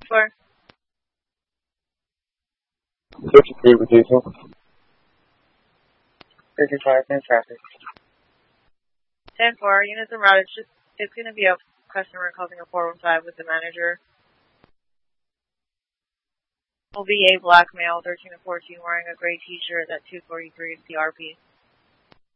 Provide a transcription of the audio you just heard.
4. 53 with diesel. 55 in traffic. 10-4, units en route. It's going to be a customer causing a 415 with the manager. Will be a black male, 13 to 14, wearing a gray t-shirt at 243 CRP.